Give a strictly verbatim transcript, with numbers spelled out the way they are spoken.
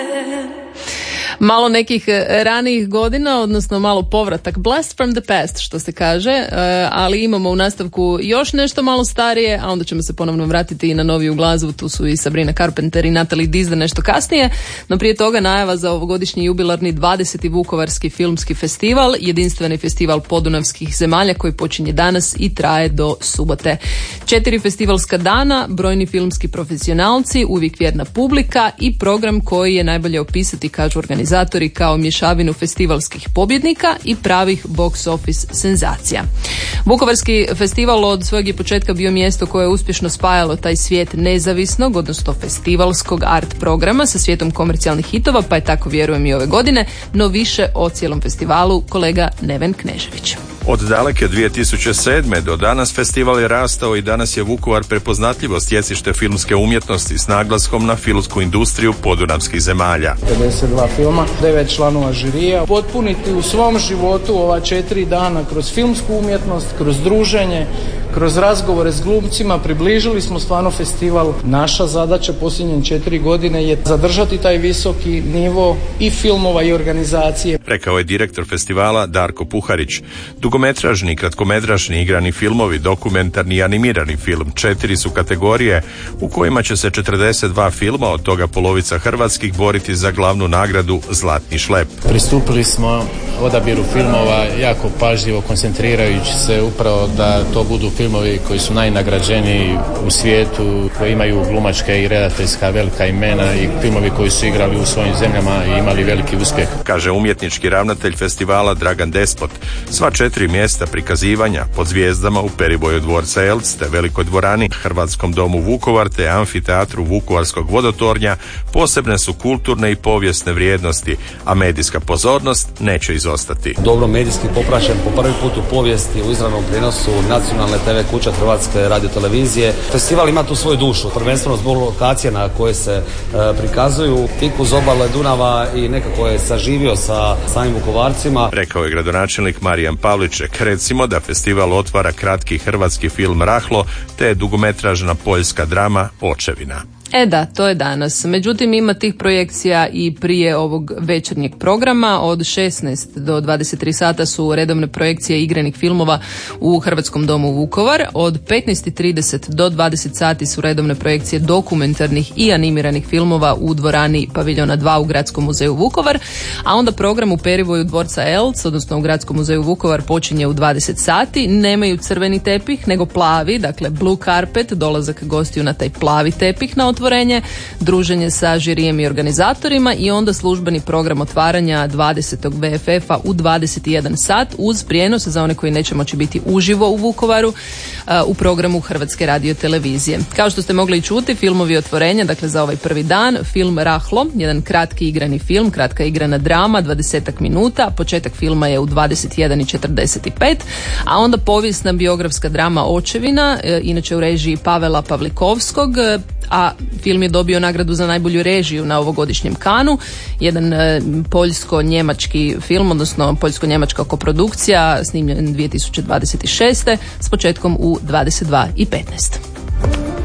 Malo nekih ranijih godina, odnosno malo povratak, blast from the past što se kaže, ali imamo u nastavku još nešto malo starije, a onda ćemo se ponovno vratiti i na noviju glazbu. Tu su i Sabrina Carpenter i Natalie Disney nešto kasnije, no prije toga najava za ovogodišnji jubilarni dvadeseti Vukovarski filmski festival, jedinstveni festival podunavskih zemalja koji počinje danas i traje do subote. Četiri festivalska dana, brojni filmski profesionalci, uvijek vjerna publika i program koji je najbolje opisati, kažu organizatori, kao mješavinu festivalskih pobjednika i pravih box office senzacija. Vukovarski festival od svojeg je početka bio mjesto koje je uspješno spajalo taj svijet nezavisnog, odnosno festivalskog art programa sa svijetom komercijalnih hitova, pa je tako, vjerujem, i ove godine, no više o cijelom festivalu kolega Neven Knežević. Od daleke dvije tisuće sedme do danas festival je rastao i danas je Vukovar prepoznatljivo sjecište filmske umjetnosti s naglaskom na filmsku industriju podunavskih zemalja. pedeset dva filma, devet članova žirija, potpuniti u svom životu ova četiri dana kroz filmsku umjetnost, kroz druženje, kroz razgovore s glumcima, približili smo stvarno festival. Naša zadaća posljednje četiri godine je zadržati taj visoki nivo i filmova i organizacije. Rekao je direktor festivala Darko Puharić. Dugometražni, kratkometražni, igrani filmovi, dokumentarni i animirani film. Četiri su kategorije u kojima će se četrdeset dva filma, od toga polovica hrvatskih, boriti za glavnu nagradu Zlatni šlep. Pristupili smo odabiru filmova jako pažljivo, koncentrirajući se upravo da to budu filmovi koji su najnagrađeniji u svijetu, koji imaju glumačke i redateljska velika imena i filmovi koji su igrali u svojim zemljama i imali veliki uspjeh. Kaže umjetnički ravnatelj festivala Dragan Despot. Sva četiri mjesta prikazivanja pod zvijezdama u periboju dvorca Eltz te Velikoj dvorani, Hrvatskom domu Vukovar te amfiteatru Vukovarskog vodotornja posebne su kulturne i povijesne vrijednosti, a medijska pozornost neće izostati. Dobro medijski popraćen po prvi put u povijesti u izravnom prijenosu nacionalne te ve kuće Hrvatske radiotelevizije. Festival ima tu svoju dušu, prvenstveno zbog lokacije na koje se e, prikazuju, tik uz obale Dunava i nekako je saživio sa samim Vukovarcima. Rekao je gradonačelnik Marijan Pavliček. Recimo da festival otvara kratki hrvatski film Rahlo te dugometražna poljska drama Očevina. E da, to je danas. Međutim, ima tih projekcija i prije ovog večernjeg programa. Od šesnaest do dvadeset tri sata su redovne projekcije igranih filmova u Hrvatskom domu Vukovar. Od petnaest i trideset do dvadeset sati su redovne projekcije dokumentarnih i animiranih filmova u dvorani Paviljona dva u Gradskom muzeju Vukovar. A onda program u perivoju dvorca Eltz, odnosno u Gradskom muzeju Vukovar, počinje u dvadeset sati. Nemaju crveni tepih, nego plavi, dakle blue carpet, dolazak gostiju na taj plavi tepih na otvorenje, druženje sa žirijem i organizatorima i onda službeni program otvaranja dvadesetog ve ef ef-a u dvadeset i jedan sat uz prijenos za one koji neće moći biti uživo u Vukovaru u programu Hrvatske radiotelevizije. Kao što ste mogli i čuti, filmovi otvorenja, dakle za ovaj prvi dan, film Rahlo, jedan kratki igrani film, kratka igrana drama, dvadesetak minuta, početak filma je u dvadeset i jedan i četrdeset pet, a onda povijesna biografska drama Očevina, inače u režiji Pavela Pavlikovskog, a film je dobio nagradu za najbolju režiju na ovogodišnjem Kanu, jedan e, poljsko-njemački film, odnosno poljsko-njemačka koprodukcija, snimljen dvije tisuće dvadeset šeste s početkom u dvadeset dva i petnaest.